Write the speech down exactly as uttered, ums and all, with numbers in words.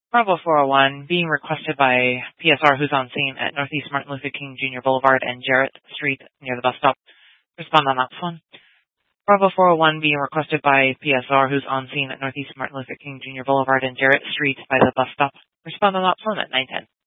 Bravo four oh one, being requested by P S R, who's on scene at Northeast Martin Luther King Junior Boulevard and Jarrett Street near the bus stop. Respond on that phone. Bravo four oh one, being requested by P S R, who's on scene at Northeast Martin Luther King Junior Boulevard and Jarrett Street by the bus stop. Respond on that phone at nine ten.